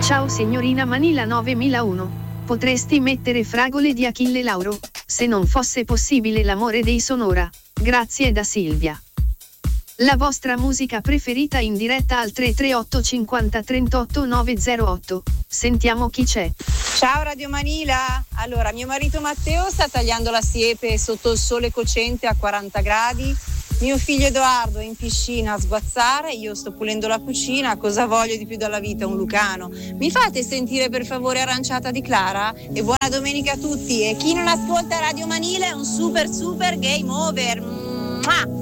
Ciao signorina Manila 9001. Potresti mettere Fragole di Achille Lauro, se non fosse possibile l'amore dei Sonora. Grazie da Silvia. La vostra musica preferita in diretta al 338 50 38 908. Sentiamo chi c'è. Ciao Radio Manila. Allora, mio marito Matteo sta tagliando la siepe sotto il sole cocente a 40 gradi. Mio figlio Edoardo è in piscina a sguazzare, io sto pulendo la cucina, cosa voglio di più dalla vita, un Lucano. Mi fate sentire per favore Aranciata di Clara? E buona domenica a tutti, e chi non ascolta Radio Manila è un super game over. Mua!